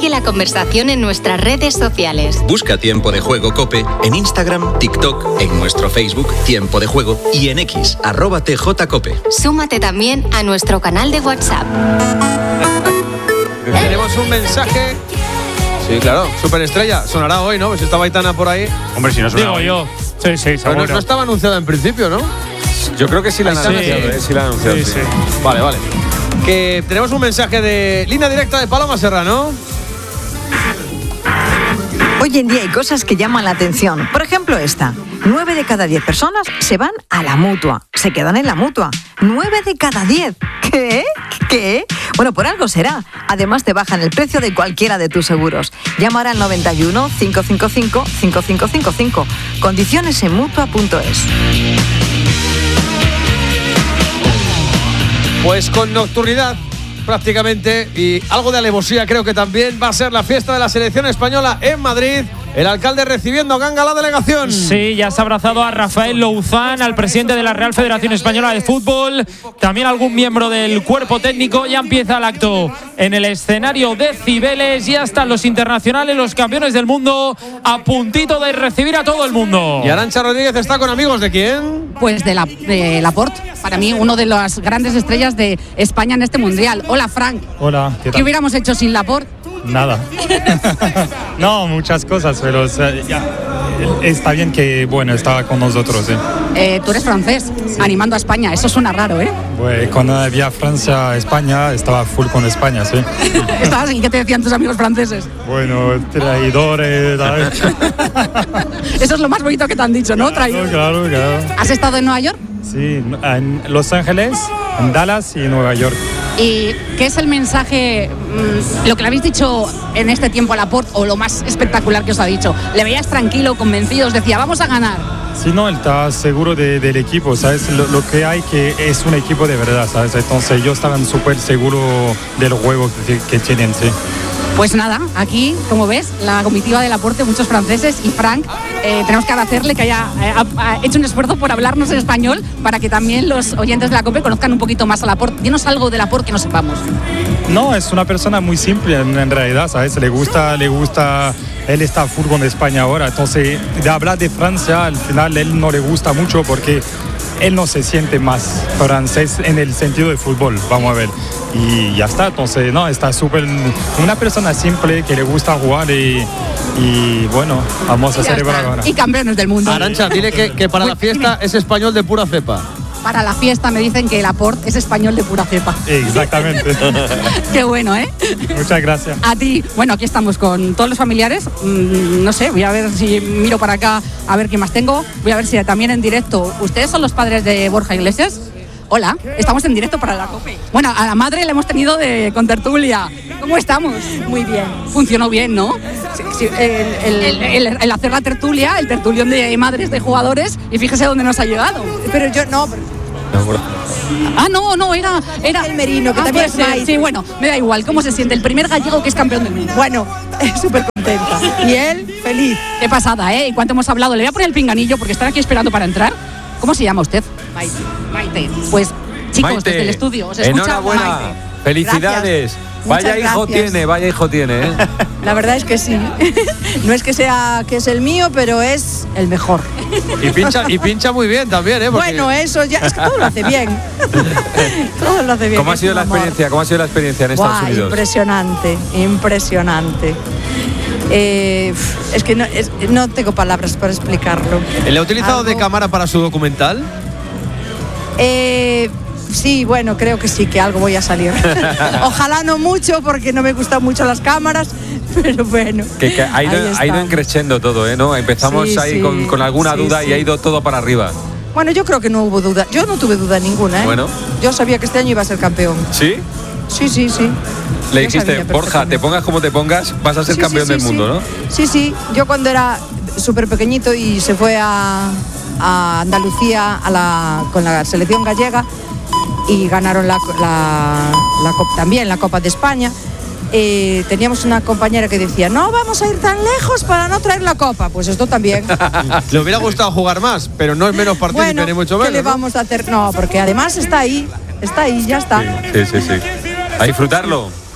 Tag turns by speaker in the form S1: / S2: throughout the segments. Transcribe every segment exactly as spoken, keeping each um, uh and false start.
S1: Sigue la conversación en nuestras redes sociales.
S2: Busca Tiempo de Juego COPE en Instagram, TikTok, en nuestro Facebook Tiempo de Juego y en X, arroba T J Cope.
S1: Súmate también a nuestro canal de WhatsApp.
S3: Tenemos un mensaje. Sí, claro, Superestrella. Sonará hoy, ¿no? Si estaba Aitana por ahí.
S4: Hombre, si no suena
S5: Digo
S4: hoy.
S5: yo. Sí, sí,
S3: Pero no,
S5: seguro.
S3: no estaba anunciada en principio, ¿no?
S4: Yo creo que sí la han
S3: Sí.
S4: anunciado, ¿eh? Sí la han anunciado,
S5: Sí,
S4: sí.
S5: sí.
S3: Vale, vale. Que tenemos un mensaje de línea directa de Paloma Serrano.
S6: Hoy en día hay cosas que llaman la atención. Por ejemplo, esta. Nueve de cada diez personas se van a la Mutua. Se quedan en la Mutua. Nueve de cada diez. ¿Qué? ¿Qué? Bueno, por algo será. Además, te bajan el precio de cualquiera de tus seguros. Llamar al noventa y uno, cinco cinco cinco, cinco cinco cinco cinco. Condiciones en mutua punto es.
S3: Pues con nocturnidad, prácticamente, y algo de alevosía creo que también va a ser la fiesta de la selección española en Madrid. El alcalde recibiendo a ganga la delegación.
S5: Sí, ya se ha abrazado a Rafael Louzán, al presidente de la Real Federación Española de Fútbol, también algún miembro del cuerpo técnico. Ya empieza el acto en el escenario de Cibeles, ya están los internacionales, los campeones del mundo, a puntito de recibir a todo el mundo.
S3: Y Arantxa Rodríguez está con amigos de quién?
S7: Pues de, la, de Laporte, para mí uno de las grandes estrellas de España en este mundial. Hola, Frank.
S5: Hola, ¿qué tal?
S7: ¿Qué hubiéramos hecho sin Laporte?
S5: Nada. No, muchas cosas, pero o sea, ya, está bien que, bueno, estaba con nosotros, ¿sí?
S7: Eh, tú eres francés, animando a España. Eso suena raro, ¿eh?
S5: Pues cuando había Francia, España, estaba full con España, ¿sí?
S7: ¿Estabas y qué te decían tus amigos franceses?
S5: Bueno, traidores, ¿sabes?
S7: Eso es lo más bonito que te han dicho, ¿no? Traidor.
S5: Claro, claro.
S7: ¿Has estado en Nueva York?
S5: Sí, en Los Ángeles, en Dallas y en Nueva York.
S7: ¿Y qué es el mensaje, mmm, lo que le habéis dicho en este tiempo a Laporte, o lo más espectacular que os ha dicho? ¿Le veías tranquilo, convencido? Os decía, vamos a ganar.
S5: Sí, no, él está seguro de, del equipo, ¿sabes? Lo, lo que hay que es un equipo de verdad, ¿sabes? Entonces ellos estaban súper seguros del juego que, que tienen, sí.
S7: Pues nada, aquí, como ves, la comitiva de Laporte, muchos franceses, y Frank, eh, tenemos que agradecerle que haya eh, ha, ha hecho un esfuerzo por hablarnos en español para que también los oyentes de la COPE conozcan un poquito más a Laporte. Dinos algo de Laporte que no sepamos.
S5: No, es una persona muy simple en, en realidad, ¿sabes? Le gusta, le gusta, él está full con España ahora, entonces de hablar de Francia, al final él no le gusta mucho porque él no se siente más francés en el sentido de fútbol, vamos a ver. Y ya está, entonces, no, está súper, una persona simple que le gusta jugar y, y bueno, vamos a celebrar ahora.
S7: Y campeones del mundo.
S3: Arantxa, dile que, que para la fiesta es español de pura cepa.
S7: Para la fiesta me dicen que Laporte es español de pura cepa.
S5: Exactamente.
S7: Qué bueno, ¿eh?
S5: Muchas gracias.
S7: A ti. Bueno, aquí estamos con todos los familiares. Mm, no sé, voy a ver si miro para acá a ver qué más tengo. Voy a ver si también en directo. ¿Ustedes son los padres de Borja Iglesias? Hola, estamos en directo para la COPE. Bueno, a la madre la hemos tenido de contertulia. ¿Cómo estamos? Muy bien. Funcionó bien, ¿no? Sí, sí, el, el, el, el hacer la tertulia, el tertulión de madres de jugadores, y fíjese dónde nos ha llegado.
S8: Pero yo no. Pero...
S7: Ah, no, no, era, era
S8: el Merino, que
S7: ah,
S8: también
S7: pues,
S8: es Maite.
S7: Sí, bueno, me da igual. ¿Cómo se siente el primer gallego que es campeón del mundo?
S8: Bueno, súper contenta. Y él, feliz.
S7: Qué pasada, ¿eh? ¿Y cuánto hemos hablado? Le voy a poner el pinganillo porque están aquí esperando para entrar. ¿Cómo se llama usted?
S8: Maite.
S7: Maite. Pues, chicos,
S4: Maite,
S7: desde el estudio, os escucha
S4: enhorabuena.
S7: Maite.
S4: Felicidades.
S8: Muchas
S4: Vaya hijo
S8: gracias.
S4: tiene, vaya hijo tiene, ¿eh?
S8: La verdad es que sí. No es que sea que es el mío, pero es el mejor.
S3: Y pincha, y pincha muy bien también, ¿eh? Porque...
S8: Bueno, eso ya. Es que todo lo hace bien. Todo lo hace bien.
S4: ¿Cómo ha
S8: es
S4: sido
S8: un
S4: la
S8: amor.
S4: experiencia? ¿Cómo ha sido la experiencia en Estados
S8: Buah,
S4: Unidos?
S8: impresionante, impresionante. Eh, es que no, es- no tengo palabras para explicarlo.
S3: ¿Le ha utilizado
S8: Algo-
S3: de cámara para su documental?
S8: Eh, sí, bueno, creo que sí, que algo voy a salir. Ojalá no mucho, porque no me gustan mucho las cámaras, pero bueno.
S4: Que, que ha, ido,
S8: ahí
S4: ha ido
S8: estamos.
S4: creciendo todo, ¿eh? ¿No? Empezamos
S8: Sí,
S4: ahí
S8: sí,
S4: con, con alguna
S8: sí,
S4: duda
S8: sí.
S4: y ha ido todo para arriba.
S8: Bueno, yo creo que no hubo duda. Yo no tuve duda ninguna, ¿eh?
S4: Bueno.
S8: Yo sabía que este año iba a ser campeón.
S4: ¿Sí?
S8: Sí, sí, sí.
S4: Le
S8: Yo
S4: dijiste,
S8: sabía
S4: Borja, te
S8: perfectamente.
S4: pongas como te pongas, vas a ser
S8: Sí,
S4: campeón
S8: sí,
S4: del
S8: sí,
S4: mundo,
S8: sí.
S4: ¿no?
S8: Sí, sí. Yo cuando era súper pequeñito y se fue a, a Andalucía a la, con la selección gallega y ganaron la, la, la Copa, también la Copa de España, eh, teníamos una compañera que decía, no vamos a ir tan lejos para no traer la Copa. Pues esto también.
S3: Le hubiera gustado jugar más, pero no es menos partícipe
S8: Bueno,
S3: ni mucho
S8: ¿qué
S3: menos.
S8: le
S3: ¿no?
S8: vamos a hacer? No, porque además está ahí, está ahí, ya está.
S4: Sí, sí, sí. A disfrutarlo.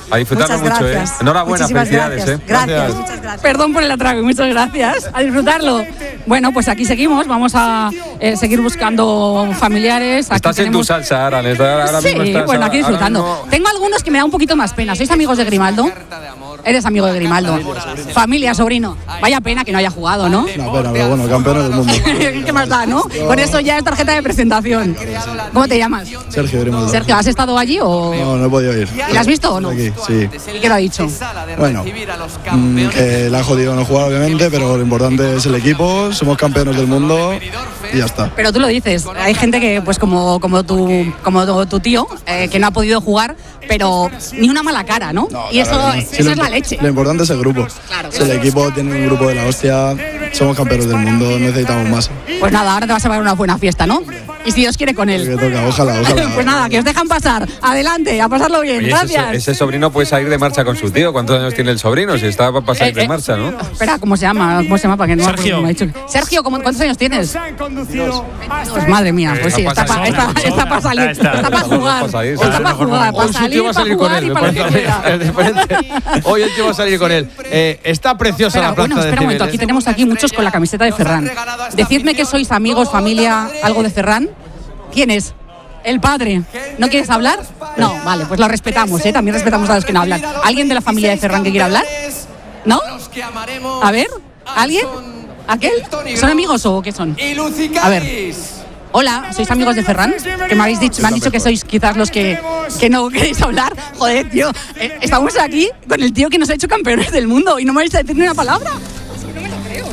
S4: A disfrutarlo
S8: Muchas
S4: mucho, ¿eh?
S8: gracias.
S4: Enhorabuena,
S8: Muchísimas
S4: felicidades,
S8: gracias.
S4: ¿eh?
S8: Gracias,
S3: Gracias.
S8: muchas gracias.
S7: Perdón por el atraco, muchas gracias. A disfrutarlo. Bueno, pues aquí seguimos. Vamos a eh, seguir buscando familiares. Aquí
S4: Estás en tu
S7: tenemos-
S4: salsa, ahora, ahora
S7: Sí,
S4: mismo estás,
S7: bueno, aquí
S4: ahora
S7: disfrutando.
S4: mismo-
S7: Tengo algunos que me da un poquito más pena. ¿Sois amigos de Grimaldo? Eres amigo de Grimaldo. Familia, sobrino. Vaya pena que no haya jugado, ¿no?
S9: Una pena, pero bueno, campeones del mundo.
S7: ¿Qué más da, no? Con eso ya es tarjeta de presentación. ¿Cómo te llamas?
S9: Sergio Grimaldo.
S7: Sergio, ¿has estado allí o...?
S9: No, no he podido ir.
S7: ¿Y la has visto o no?
S9: Aquí, sí.
S7: ¿Y qué te ha dicho?
S9: Bueno, mm, que la ha jodido no jugar, obviamente, pero lo importante es el equipo, somos campeones del mundo y ya está.
S7: Pero tú lo dices, hay gente que, pues como, como, tu, como tu, tu tío, eh, que no ha podido jugar, pero ni una mala cara, ¿no? y eso,
S9: Claro,
S7: eso
S9: sí, lo
S7: es la
S9: impo-
S7: leche.
S9: Lo importante es el grupo.
S7: Claro.
S9: Si el equipo tiene un grupo de la hostia, somos campeones del mundo, necesitamos más.
S7: Pues nada, ahora te vas a ver una buena fiesta, ¿no? Y si Dios quiere con
S9: Que
S7: él.
S9: toca, ojalá, ojalá.
S7: Pues nada, que os dejan pasar. Adelante, a pasarlo bien.
S4: Oye, ese,
S7: Gracias.
S4: ese sobrino puede salir de marcha con su tío. ¿Cuántos años tiene el sobrino? Si está para salir
S7: Eh,
S4: de
S7: eh,
S4: marcha, ¿no?
S7: Espera, ¿cómo se llama? ¿Cómo se llama? Para que no me acuerdo
S10: Sergio.
S7: cómo me ha dicho. Sergio, ¿cómo- ¿cuántos años tienes? Pues madre mía, pues sí,
S4: Está
S7: está para
S4: pasando.
S7: salir,
S10: Ya está.
S7: está para jugar,
S4: Para salir,
S7: está
S4: sí.
S7: para jugar, para
S3: Hoy su tío
S7: salir,
S3: va a
S7: para
S3: salir con
S7: jugar
S3: él,
S7: y
S3: me
S7: para lo que
S3: parece
S7: quiera.
S3: a mí. Es diferente. Hoy el tío va a salir con él. Eh, está preciosa
S7: Espera,
S3: la plaza
S7: bueno,
S3: de
S7: espera un momento,
S3: Cibeles.
S7: aquí tenemos aquí muchos con la camiseta de Ferran. Decidme que sois amigos, familia, algo de Ferran. ¿Quién es? El padre. ¿No quieres hablar? No, vale, pues lo respetamos, ¿eh? También respetamos a los que no hablan. ¿Alguien de la familia de Ferran que quiera hablar? ¿No? A ver, ¿alguien? ¿Aquel? ¿Son amigos o qué son? A ver. Hola, ¿sois amigos de Ferran? Que me habéis dicho, me han dicho que sois quizás los que, que no queréis hablar. Joder, tío, eh, estamos aquí con el tío que nos ha hecho campeones del mundo y no me vais a decir ni una palabra. Es que no me lo creo.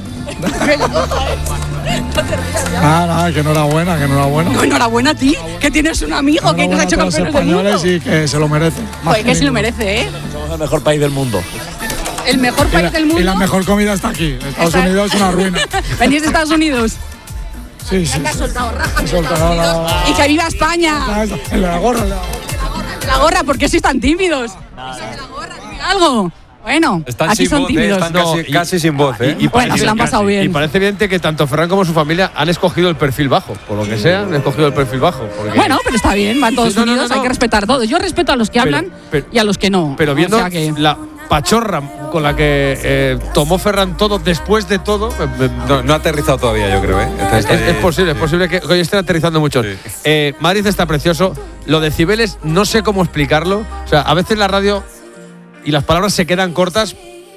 S5: Ah, nada, que enhorabuena, que enhorabuena.
S7: No, enhorabuena a ti, que tienes un amigo que nos ha hecho
S5: Enhorabuena a todos los
S7: campeones del mundo.
S5: españoles y que se lo merece. Más
S7: Joder, que
S5: que
S7: se lo
S5: ninguno.
S7: merece, ¿eh?
S10: Somos el mejor país del mundo.
S7: El mejor
S5: Y
S7: país
S5: la,
S7: del mundo.
S5: y la mejor comida está aquí. Estados
S7: Está-
S5: Unidos es una ruina.
S7: Venís de Estados Unidos.
S5: Sí, sí.
S7: Que has
S5: sí.
S7: soltado raja.
S5: Soltado la-
S7: Y que viva España.
S5: Ah, esa, en la gorra, en la gorra.
S7: La gorra, ¿por qué sois tan tímidos? La gorra, dime algo. Bueno,
S4: Están
S7: aquí
S4: sin
S7: son
S4: voz, ¿eh?
S7: tímidos.
S4: Están
S3: No,
S4: casi,
S3: y-
S4: casi sin voz, ¿eh?
S3: Y
S7: Bueno, se lo han pasado bien.
S3: Y parece evidente que tanto Ferran como su familia han escogido el perfil bajo. Por lo que sea, han escogido el perfil bajo. porque-
S7: Bueno, pero está bien, van todos
S3: Sí, no, no,
S7: unidos,
S3: no, no.
S7: hay que respetar todo. Yo respeto a los que
S3: Pero-
S7: hablan
S3: pero-
S7: y a los que no.
S3: Pero viendo
S7: O sea que-
S3: la pachorra con la que eh, tomó Ferran todo después de todo, eh, eh,
S4: No, no ha aterrizado todavía, yo creo, ¿eh? Está-
S3: es,
S4: está
S3: es-
S4: ahí-
S3: es posible, es posible que hoy estén aterrizando muchos.
S4: Sí.
S3: Eh, Madrid está precioso. Lo de Cibeles, no sé cómo explicarlo. O sea, a veces la radio y las palabras se quedan cortas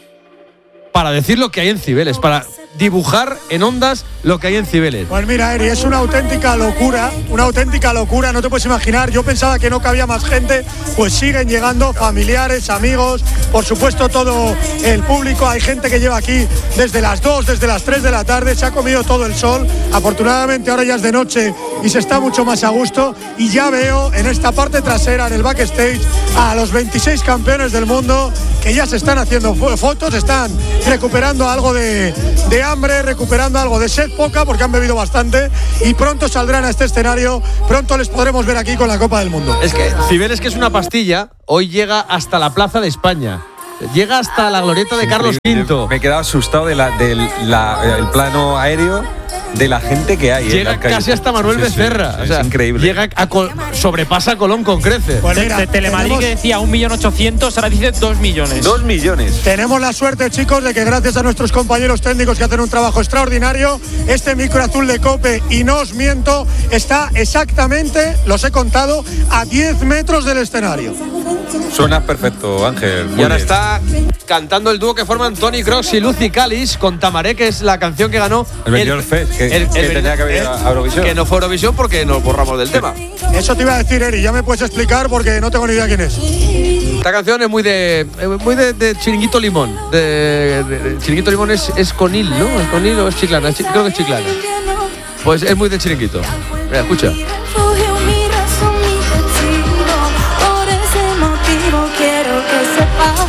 S3: para decir lo que hay en Cibeles, para dibujar en ondas lo que hay en Cibeles.
S11: Pues mira, Eri, es una auténtica locura, una auténtica locura, no te puedes imaginar. Yo pensaba que no cabía más gente, pues siguen llegando familiares, amigos, por supuesto todo el público. Hay gente que lleva aquí desde las dos, desde las tres de la tarde, se ha comido todo el sol. Afortunadamente ahora ya es de noche y se está mucho más a gusto. Y ya veo en esta parte trasera, en el backstage, a los veintiséis campeones del mundo que ya se están haciendo fo- fotos, están recuperando algo de, de hambre, recuperando algo de sed poca porque han bebido bastante y pronto saldrán a este escenario, pronto les podremos ver aquí con la Copa del Mundo.
S3: Es que Cibeles, que es una pastilla, hoy llega hasta la Plaza de España. Llega hasta la glorieta de Carlos
S4: Increíble.
S3: quinto.
S4: Me he quedado asustado del de la, el plano aéreo de la gente que hay. ¿eh? en
S3: Llega
S4: las calles.
S3: casi hasta Manuel
S4: Sí, sí, sí.
S3: Becerra.
S4: Es
S3: O sea,
S4: increíble.
S3: Llega a Col- sobrepasa a Colón con creces.
S11: Pues
S10: De,
S11: mira,
S10: de Telemadrid
S11: tenemos-
S10: que decía un millón ochocientos, ahora dice dos millones.
S4: Dos millones.
S11: Tenemos la suerte, chicos, de que gracias a nuestros compañeros técnicos que hacen un trabajo extraordinario, este micro azul de COPE, y no os miento, está exactamente, los he contado, a diez metros del escenario.
S4: Suena perfecto, Ángel.
S3: Y
S4: Muy
S3: ahora
S4: bien.
S3: está cantando el dúo que forman Tony Crocs y Lucy Calis con Tamaré, que es la canción que ganó
S4: El Benidorm Fest, que- que tenía que haber a Eurovisión.
S3: Que no fue Eurovisión porque nos borramos del tema.
S11: Eso te iba a decir, Eri, ya me puedes explicar porque no tengo ni idea quién es.
S3: Esta canción es muy de eh, muy de, de Chiringuito Limón. De, de- de- Chiringuito Limón es, es Conil, ¿no? ¿Es Conil o es Chiclana? Es chi- creo que es Chiclana. Pues es muy de Chiringuito. Mira, escucha.
S12: Refugio, mi razón, mi destino. Por ese motivo quiero que sepa.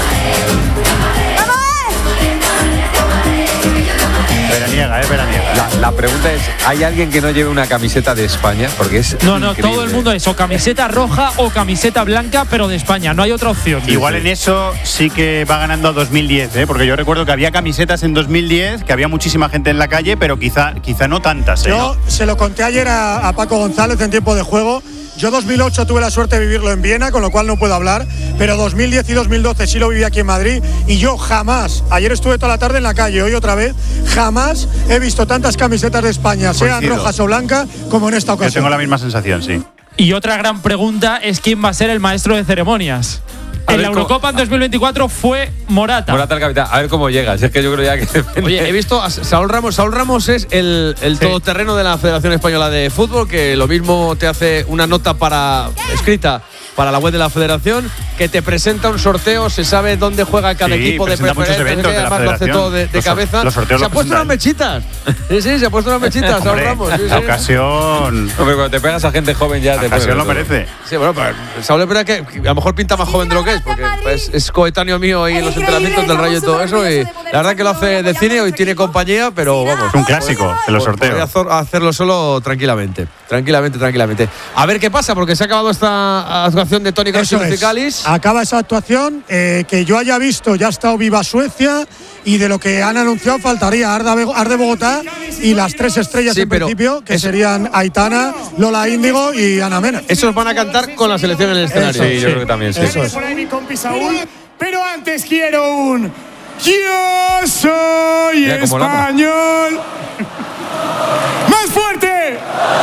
S13: Veraniega, eh, veraniega.
S4: La, la pregunta es, ¿hay alguien que no lleve una camiseta de España? Porque es
S10: No, no,
S4: increíble.
S10: todo el mundo es o camiseta roja o camiseta blanca, pero de España, no hay otra opción.
S13: Igual en eso sí que va ganando a dos mil diez, ¿eh? Porque yo recuerdo que había camisetas en dos mil diez, que había muchísima gente en la calle, pero quizá, quizá no tantas. ¿eh?
S11: Yo se lo conté ayer a, a Paco González en tiempo de juego. Yo dos mil ocho tuve la suerte de vivirlo en Viena, con lo cual no puedo hablar, pero dos mil diez y dos mil doce sí lo viví aquí en Madrid y yo jamás, ayer estuve toda la tarde en la calle, hoy otra vez, jamás he visto tantas camisetas de España, sean
S13: Coincido.
S11: rojas o blancas, como en esta ocasión.
S13: Yo tengo la misma sensación, sí.
S10: Y otra gran pregunta es quién va a ser el maestro de ceremonias.
S4: A
S10: En
S4: ver
S10: la
S4: cómo-
S10: Eurocopa en dos mil veinticuatro fue Morata.
S4: Morata el capitán. A ver cómo llega. Si es que yo creo ya que.
S3: Oye, he visto a Saúl Ramos. Saúl Ramos es el, el
S10: Sí.
S3: todoterreno de la Federación Española de Fútbol, que lo mismo te hace una nota para escrita para la web de la Federación, que te presenta un sorteo, se sabe dónde juega cada
S13: Sí,
S3: equipo de
S13: presenta muchos
S3: preferencia,
S13: eventos de la
S3: además lo hace
S13: Federación.
S3: todo de, de
S13: Los sor-
S3: cabeza.
S13: los sorteos
S3: se ha
S13: los
S3: puesto unas
S13: presenta
S3: mechitas. Sí, sí, se ha puesto unas mechitas, Saúl
S13: Hombre,
S3: Ramos. Sí,
S13: la
S3: sí.
S13: ocasión.
S4: Hombre, cuando te pegas a gente joven ya
S13: La
S4: te
S13: ocasión lo
S4: puede-
S13: merece.
S3: Sí, bueno, pero Saúl es verdad que a lo mejor pinta más joven de lo que es, porque es, es coetáneo mío ahí en los entrenamientos del Rayo y todo eso, y la verdad que lo hace de cine, hoy tiene compañía, pero vamos.
S13: Es un clásico de los
S3: Podría
S13: sorteos.
S3: hacer- hacerlo solo tranquilamente, tranquilamente, tranquilamente. A ver qué pasa, porque se ha acabado esta actuación de Toni Kroos y
S11: Eso es.
S3: Musicalis.
S11: Acaba esa actuación, eh, que yo haya visto, ya ha estado Viva Suecia, y de lo que han anunciado faltaría Arda, Bego- Arde Bogotá y las tres estrellas
S3: Sí,
S11: en
S3: pero
S11: principio, que
S3: eso-
S11: serían Aitana, Lola Índigo y Ana Mena.
S3: Esos van a cantar con la selección en el escenario.
S4: Sí, yo creo que también sí.
S11: Eso es.
S14: Por ahí mi compi Saúl, pero antes quiero un yo soy
S4: Mira cómo lama.
S14: español. ¡Más fuerte!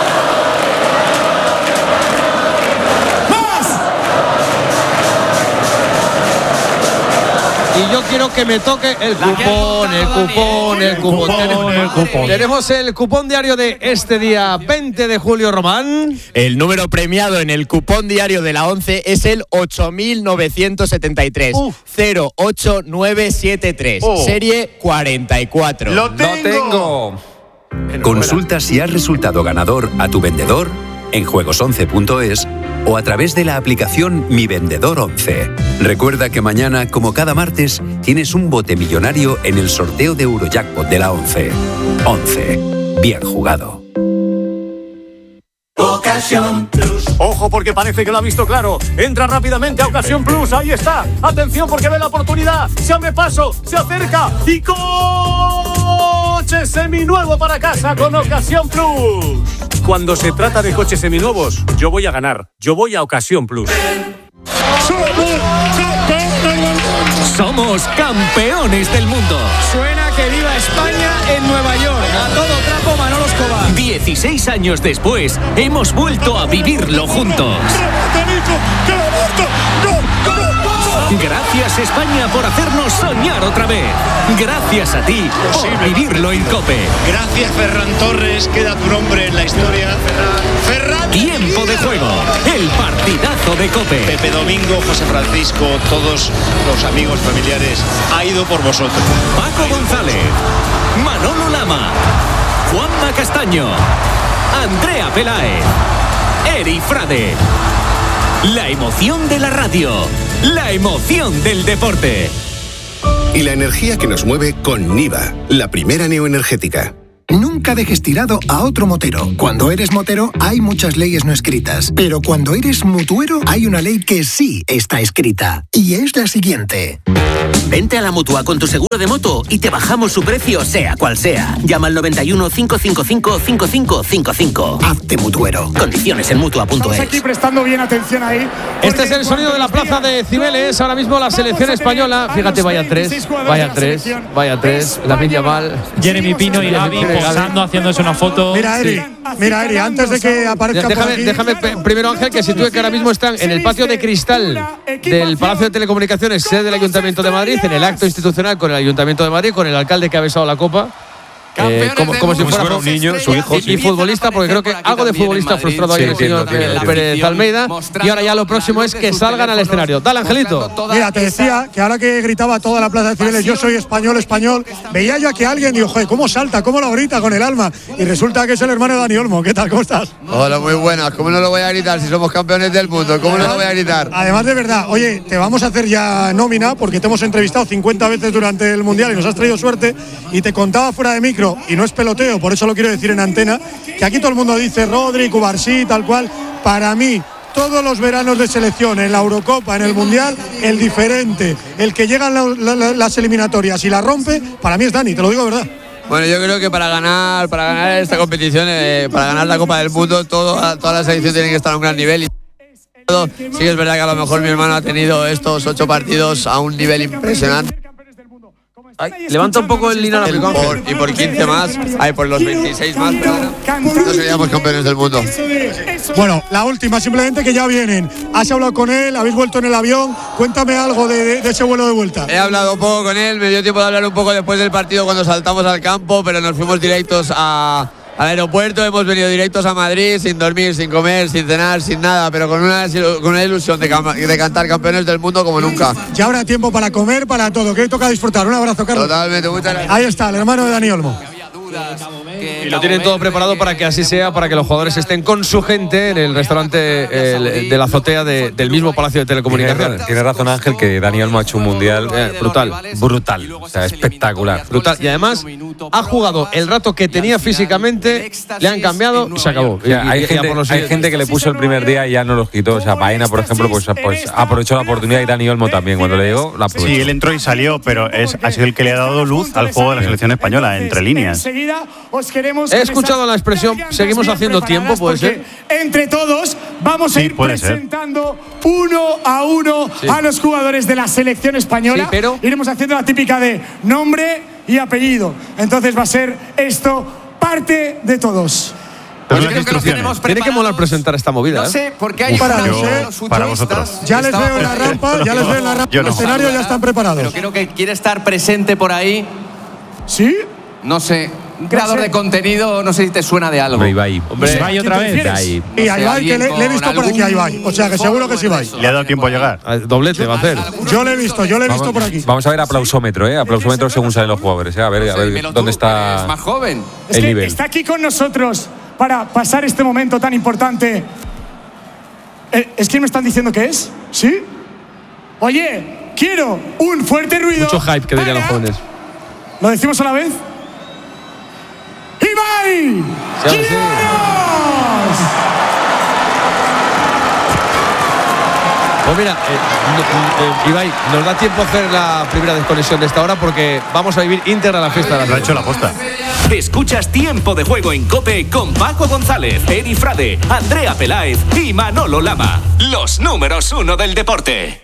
S14: ¡Más!
S3: Y yo quiero que me toque el cupón, el cupón, el cupón.
S10: cupón, el cupón.
S3: Tenemos el cupón diario de este día veinte de julio, Román.
S15: El número premiado en el cupón diario de la ONCE es el ocho mil novecientos setenta y tres.
S3: Uf.
S15: cero ocho nueve siete tres.
S13: Oh.
S15: Serie cuarenta y cuatro.
S13: ¡Lo
S4: ¡Lo
S13: tengo!
S4: tengo!
S2: Consulta si has resultado ganador a tu vendedor en juegos once punto es o a través de la aplicación Mi Vendedor once. Recuerda que mañana, como cada martes, tienes un bote millonario en el sorteo de Eurojackpot de la once. once. Bien jugado.
S16: Ojo porque parece que lo ha visto claro. Entra rápidamente a Ocasión Plus. Ahí está. Atención porque ve la oportunidad. Se abre paso. Se acerca. Y coche seminuevo para casa con Ocasión Plus. Cuando se trata de coches seminuevos, yo voy a ganar. Yo voy a Ocasión Plus.
S17: Somos campeones del mundo.
S16: Suena que viva España en Nueva York. A todo trapo Manolo Escobar.
S17: dieciséis años después, hemos vuelto a vivirlo juntos. Gracias España por hacernos soñar otra vez. Gracias a ti por vivirlo en COPE.
S18: Gracias Ferran Torres, queda tu nombre en la historia. Ferran.
S17: Tiempo de juego, el partidazo de COPE.
S18: Pepe Domingo, José Francisco, todos los amigos familiares, ha ido por vosotros.
S17: Paco González, Manolo Lama, Juanma Castaño, Andrea Peláez, Eri Frade. La emoción de la radio, la emoción del deporte.
S19: Y la energía que nos mueve con Niva, la primera neoenergética.
S20: Nunca dejes tirado a otro motero. Cuando eres motero hay muchas leyes no escritas, pero cuando eres mutuero hay una ley que sí está escrita, y es la siguiente.
S17: Vente a la Mutua con tu seguro de moto y te bajamos su precio sea cual sea. Llama al noventa y uno, cinco cinco cinco, cinco cinco cinco cinco.
S20: Hazte mutuero.
S17: Condiciones en mutua punto
S11: Estamos
S17: es.
S11: aquí prestando bien atención ahí.
S3: Este es el sonido de la plaza de Cibeles. Ahora mismo la selección española. Fíjate, vaya tres, vaya tres, vaya tres. Lamine Yamal,
S10: Jeremy Pino y Gavi posando, haciéndose una foto.
S11: Mira, Eri, mira, Eri, antes de que aparezca por
S3: Déjame,
S11: aquí.
S3: déjame pe- primero, Ángel, que sitúe que ahora mismo están en el patio de cristal del Palacio de Telecomunicaciones, sede del Ayuntamiento de Madrid, en el acto institucional con el Ayuntamiento de Madrid, con el alcalde que ha besado la copa. Eh, como, como si fuera
S4: un niño, su hijo.
S3: y, y futbolista, porque creo que algo de futbolista frustrado ahí
S4: Sí,
S3: el señor
S4: entiendo,
S3: eh,
S4: entiendo.
S3: Pérez Almeida. Y ahora ya lo próximo es que salgan al escenario. Dale, Angelito.
S11: Mira, te decía que ahora que gritaba toda la plaza de Cibeles, yo soy español, español, veía yo aquí a alguien y digo, joder, cómo salta, cómo lo grita con el alma. Y resulta que es el hermano de Dani Olmo. ¿Qué tal? ¿Cómo estás?
S21: Hola, muy buenas. ¿Cómo no lo voy a gritar si somos campeones del mundo? ¿Cómo no lo voy a gritar?
S11: Además, de verdad, oye, te vamos a hacer ya nómina porque te hemos entrevistado cincuenta veces durante el Mundial y nos has traído suerte. Y te contaba fuera de micro, y no es peloteo, por eso lo quiero decir en antena, que aquí todo el mundo dice Rodri, Cubarsí, tal cual. Para mí, todos los veranos de selección, en la Eurocopa, en el Mundial, el diferente, el que llega en la- la- la- las eliminatorias y la rompe, para mí es Dani, te lo digo de verdad.
S21: Bueno, yo creo que para ganar, para ganar esta competición, eh, para ganar la Copa del Mundo, todo, toda la selección tiene que estar a un gran nivel. Y sí que es verdad que a lo mejor mi hermano ha tenido estos ocho partidos a un nivel impresionante.
S3: Ay, levanta un poco el inalámbrico,
S21: Ángel. Y por quince más, hay por los veintiséis más, perdona, no seríamos campeones del mundo.
S11: Bueno, la última, simplemente que ya vienen. ¿Has hablado con él? ¿Habéis vuelto en el avión? Cuéntame algo de, de, de ese vuelo de vuelta.
S21: He hablado un poco con él, me dio tiempo de hablar un poco después del partido cuando saltamos al campo, pero nos fuimos directos a... al aeropuerto, hemos venido directos a Madrid sin dormir, sin comer, sin cenar, sin nada, pero con una, con una ilusión de, de cantar campeones del mundo como nunca.
S11: Ya habrá tiempo para comer, para todo, que toca disfrutar. Un abrazo, Carlos.
S21: Totalmente, muchas gracias.
S11: Ahí está, el hermano de Dani Olmo.
S3: Y lo tienen todo preparado para que así sea, para que los jugadores estén con su gente en el restaurante el, de la azotea de, del mismo Palacio de Telecomunicaciones.
S4: Tiene, tiene razón Ángel que Dani Olmo ha hecho un mundial eh, brutal, brutal, o sea, espectacular.
S3: Brutal. Y además ha jugado el rato que tenía físicamente, le han cambiado y se acabó.
S4: O sea, hay,
S3: y,
S4: gente,
S3: y
S4: hay gente que le puso el primer día y ya no los quitó. O sea, Baena, por ejemplo, pues, pues aprovechó la oportunidad y Dani Olmo también. Cuando le llegó, la aprovechó.
S13: Sí, él entró y salió, pero es, ha sido el que le ha dado luz al juego de la selección española, entre líneas.
S3: He escuchado la expresión, seguimos haciendo tiempo, puede ser.
S14: Entre todos vamos a
S13: Sí,
S14: ir
S13: puede ser.
S14: presentando uno a uno
S3: Sí.
S14: a los jugadores de la selección española.
S3: Sí, pero-
S14: Iremos haciendo la típica de nombre y apellido. Entonces va a ser esto parte de todos.
S3: Pues creo que lo tenemos Tiene que molar presentar esta movida.
S1: No sé, porque hay
S11: Uf, para
S1: unos
S11: los,
S13: para vosotros.
S11: Ya les
S1: Estaba
S11: veo en la rampa, ya les veo en la rampa.
S13: Yo
S11: El
S13: no.
S11: escenario ya están preparados.
S1: Pero creo que quiere estar presente por ahí.
S14: ¿Sí?
S1: No sé, un creador de contenido, no sé si te suena de algo.
S4: Hombre, Ibai.
S3: Hombre,
S10: Ibai otra vez.
S4: Ibai.
S11: Y a Ibai, que le, le he visto por aquí a Ibai. O sea, que seguro que sí Ibai.
S13: Le ha dado tiempo a llegar.
S3: doblete va a hacer.
S11: Yo le he visto, yo le he visto por aquí.
S4: Vamos a ver aplausómetro, ¿eh? Aplausómetro según salen los jugadores, ¿eh? A ver, a ver dónde está
S1: Es más joven.
S14: Es
S4: el
S14: que
S4: nivel.
S14: está aquí con nosotros para pasar este momento tan importante. Eh, ¿Es quién me están diciendo que es? ¿Sí? Oye, quiero un fuerte ruido.
S3: Mucho hype que dirían los
S14: para-
S3: jóvenes.
S14: ¿Lo decimos a la vez? ¡Ibai!
S3: Sí, ahora sí. Pues mira, eh, eh, Ibai, nos da tiempo a hacer la primera desconexión de esta hora porque vamos a vivir íntegra la fiesta de la
S13: Lo ha hecho la posta.
S22: Escuchas Tiempo de Juego en COPE con Paco González, Eri Frade, Andrea Peláez y Manolo Lama. Los números uno del deporte.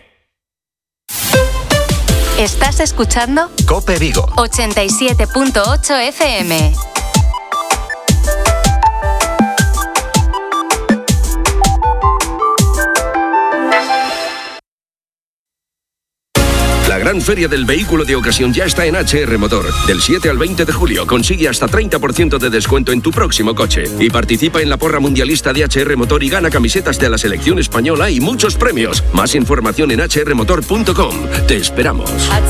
S23: Estás escuchando
S19: Cope Vigo.
S23: ochenta y siete punto ocho F M.
S24: La gran feria del vehículo de ocasión ya está en H R Motor. Del siete al veinte de julio consigue hasta treinta por ciento de descuento en tu próximo coche. Y participa en la porra mundialista de H R Motor y gana camisetas de la selección española y muchos premios. Más información en h r motor punto com. Te esperamos.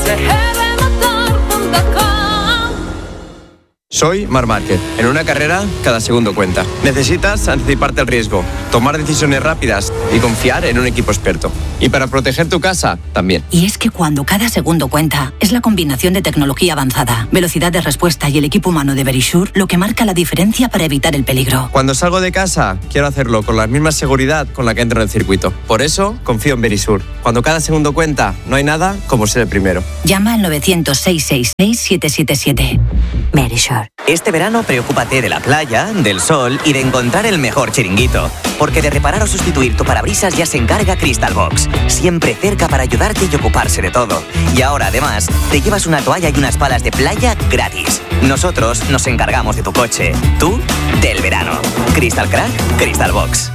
S25: Soy Marc Márquez. En una carrera, cada segundo cuenta. Necesitas anticiparte al riesgo, tomar decisiones rápidas y confiar en un equipo experto. Y para proteger tu casa, también.
S26: Y es que cuando cada segundo cuenta, es la combinación de tecnología avanzada, velocidad de respuesta y el equipo humano de Verisure lo que marca la diferencia para evitar el peligro.
S25: Cuando salgo de casa, quiero hacerlo con la misma seguridad con la que entro en el circuito. Por eso, confío en Verisure. Cuando cada segundo cuenta, no hay nada como ser el primero.
S26: Llama al novecientos, seiscientos sesenta y seis, siete siete siete. Verisure.
S27: Este verano preocúpate de la playa, del sol y de encontrar el mejor chiringuito. Porque de reparar o sustituir tu parabrisas ya se encarga Crystal Box. Siempre cerca para ayudarte y ocuparse de todo. Y ahora además te llevas una toalla y unas palas de playa gratis. Nosotros nos encargamos de tu coche. Tú, del verano. Crystal Crack, Crystal Box.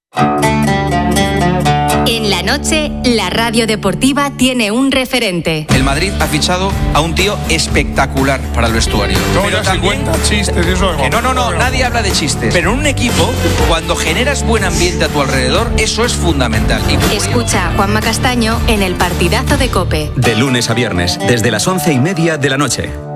S23: En la noche, la radio deportiva tiene un referente.
S28: El Madrid ha fichado a un tío espectacular para el vestuario. Pero también
S11: chistes, eso
S28: que no, no, no, nadie habla de chistes. Pero en un equipo, cuando generas buen ambiente a tu alrededor, eso es fundamental. Y
S23: Escucha a Juanma Castaño en el partidazo de COPE.
S29: De lunes a viernes, desde las once y media de la noche.